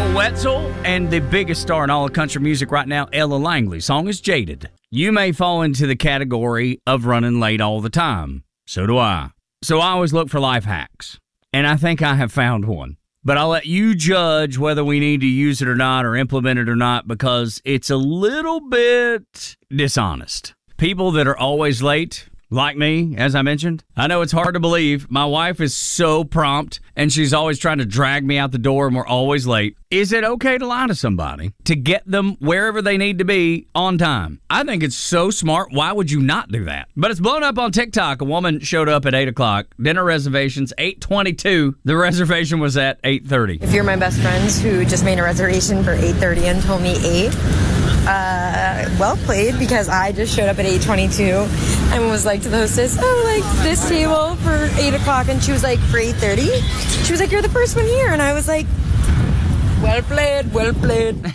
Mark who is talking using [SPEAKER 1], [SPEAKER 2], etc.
[SPEAKER 1] Wetzel and the biggest star in all of country music right now, Ella Langley. Song is Jaded. You may fall into the category of running late all the time. So do I. So I always look for life hacks, and I think I have found one. But I'll let you judge whether we need to use it or not or implement it or not because it's a little bit dishonest. People that are always late, like me, as I mentioned, I know it's hard to believe. My wife is so prompt, and she's always trying to drag me out the door, and we're always late. Is it okay to lie to somebody to get them wherever they need to be on time? I think it's so smart. Why would you not do that? But it's blown up on TikTok. A woman showed up at 8 o'clock. Dinner reservations, 8:22. The reservation was at 8:30.
[SPEAKER 2] If you're my best friends who just made a reservation for 8:30 and told me 8, well played, because I just showed up at 8:22 and was like to the hostess, oh, like this table for 8 o'clock, and she was like, for 8:30? She was like, you're the first one here, and I was like, well played, well played.